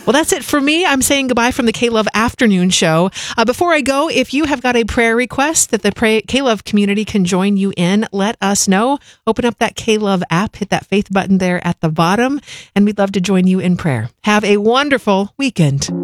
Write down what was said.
Well, that's it for me. I'm saying goodbye from the K-Love Afternoon Show. Before I go, if you have got a prayer request that the K-Love community can join you in, let us know. Open up that K-Love app, hit that faith button there at the bottom, and we'd love to join you in prayer. Have a wonderful weekend.